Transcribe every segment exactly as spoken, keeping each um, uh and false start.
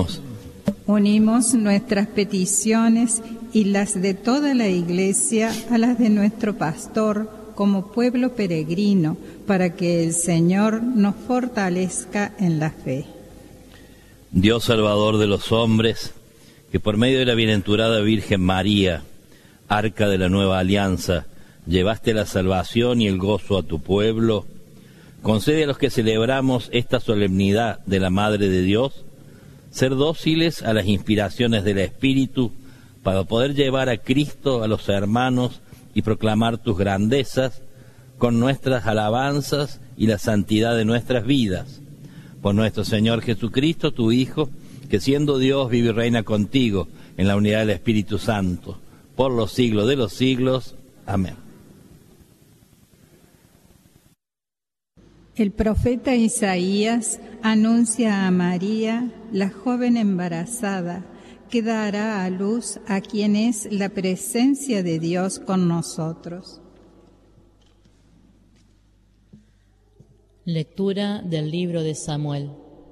Oremos. Unimos nuestras peticiones y las de toda la Iglesia a las de nuestro pastor como pueblo peregrino, para que el Señor nos fortalezca en la fe. Dios Salvador de los hombres, que por medio de la bienaventurada Virgen María, arca de la nueva alianza, llevaste la salvación y el gozo a tu pueblo, concede a los que celebramos esta solemnidad de la Madre de Dios, ser dóciles a las inspiraciones del Espíritu, para poder llevar a Cristo a los hermanos y proclamar tus grandezas con nuestras alabanzas y la santidad de nuestras vidas. Por nuestro Señor Jesucristo, tu Hijo, que siendo Dios vive y reina contigo en la unidad del Espíritu Santo, por los siglos de los siglos. Amén. El profeta Isaías anuncia a María, la joven embarazada, que dará a luz a quien es la presencia de Dios con nosotros. Lectura del libro de Samuel.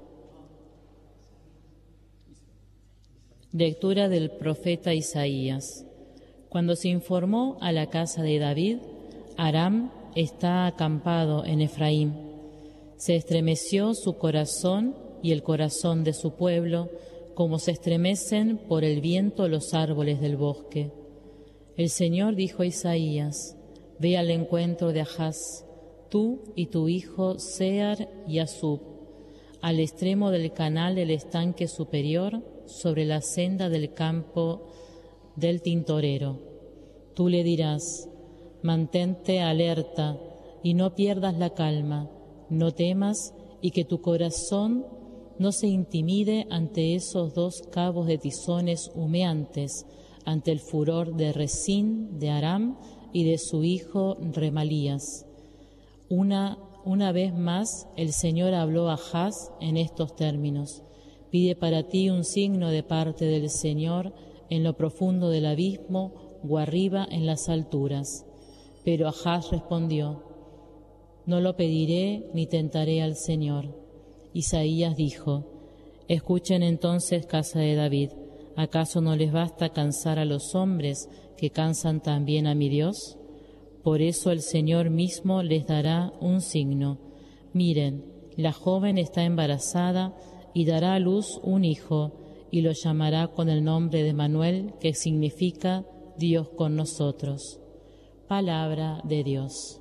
Lectura del profeta Isaías. Cuando se informó a la casa de David, Aram está acampado en Efraín. Se estremeció su corazón y el corazón de su pueblo, como se estremecen por el viento los árboles del bosque. El Señor dijo a Isaías: Ve al encuentro de Ahaz, tú y tu hijo Sear y Asub, al extremo del canal del estanque superior, sobre la senda del campo del tintorero. Tú le dirás: mantente alerta y no pierdas la calma, no temas y que tu corazón no se intimide ante esos dos cabos de tizones humeantes, ante el furor de Resín, de Aram y de su hijo Remalías. Una, una vez más el Señor habló a Ahaz en estos términos: pide para ti un signo de parte del Señor en lo profundo del abismo o arriba en las alturas. Pero Ahaz respondió: no lo pediré ni tentaré al Señor. Isaías dijo: escuchen entonces, casa de David, ¿acaso no les basta cansar a los hombres que cansan también a mi Dios? Por eso el Señor mismo les dará un signo. Miren, la joven está embarazada y dará a luz un hijo, y lo llamará con el nombre de Manuel, que significa Dios con nosotros. Palabra de Dios.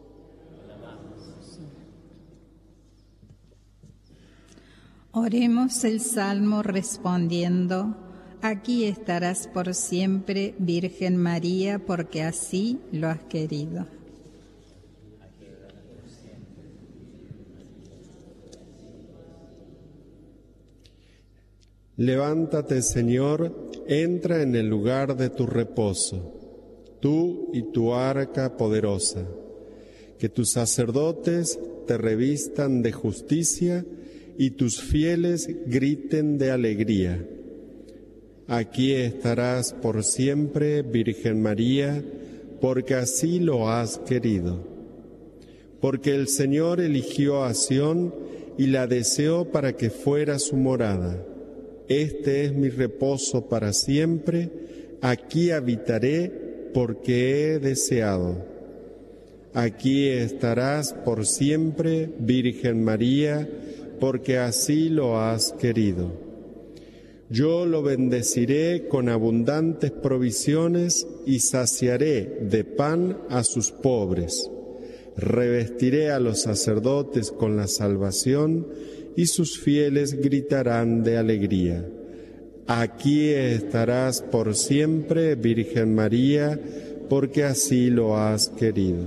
Oremos el Salmo respondiendo: aquí estarás por siempre, Virgen María, porque así lo has querido. Levántate, Señor, entra en el lugar de tu reposo, tú y tu arca poderosa. Que tus sacerdotes te revistan de justicia y tus fieles griten de alegría. Aquí estarás por siempre, Virgen María, porque así lo has querido. Porque el Señor eligió a Sión y la deseó para que fuera su morada. Este es mi reposo para siempre, aquí habitaré porque he deseado. Aquí estarás por siempre, Virgen María, porque así lo has querido. Yo lo bendeciré con abundantes provisiones y saciaré de pan a sus pobres. Revestiré a los sacerdotes con la salvación y sus fieles gritarán de alegría. Aquí estarás por siempre, Virgen María, porque así lo has querido.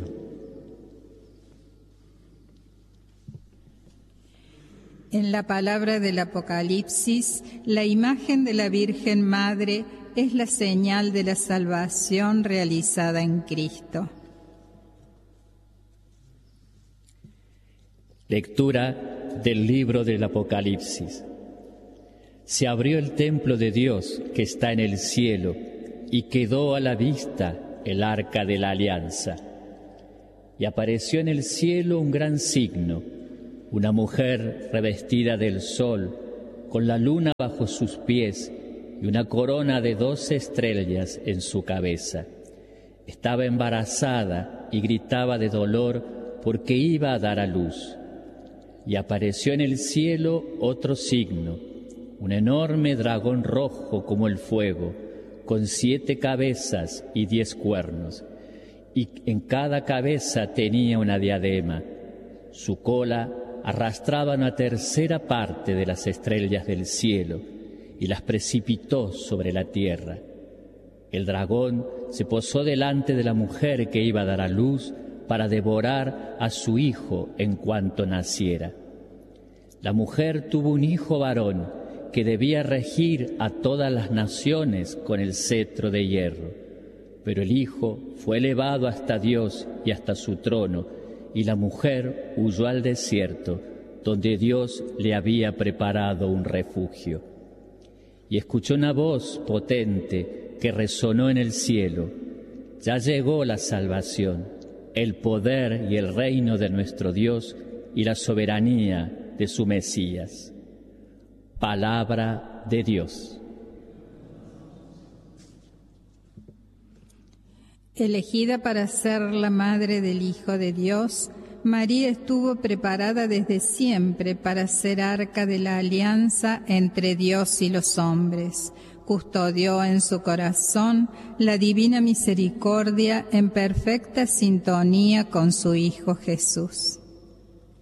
En la palabra del Apocalipsis, la imagen de la Virgen Madre es la señal de la salvación realizada en Cristo. Lectura del libro del Apocalipsis. Se abrió el templo de Dios que está en el cielo y quedó a la vista el arca de la alianza. Y apareció en el cielo un gran signo, una mujer revestida del sol, con la luna bajo sus pies y una corona de doce estrellas en su cabeza. Estaba embarazada y gritaba de dolor porque iba a dar a luz. Y apareció en el cielo otro signo, un enorme dragón rojo como el fuego, con siete cabezas y diez cuernos, y en cada cabeza tenía una diadema. Su cola arrastraba una tercera parte de las estrellas del cielo y las precipitó sobre la tierra. El dragón se posó delante de la mujer que iba a dar a luz para devorar a su hijo en cuanto naciera. La mujer tuvo un hijo varón que debía regir a todas las naciones con el cetro de hierro. Pero el hijo fue elevado hasta Dios y hasta su trono, y la mujer huyó al desierto, donde Dios le había preparado un refugio. Y escuchó una voz potente que resonó en el cielo: ya llegó la salvación, el poder y el reino de nuestro Dios y la soberanía de su Mesías. Palabra de Dios. Elegida para ser la madre del Hijo de Dios, María estuvo preparada desde siempre para ser arca de la alianza entre Dios y los hombres. Custodió en su corazón la divina misericordia en perfecta sintonía con su Hijo Jesús.